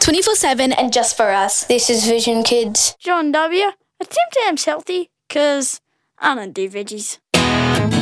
24/7 and just for us. This is Vision Kids. John W. Attempt to am healthy, 'cause I don't do veggies.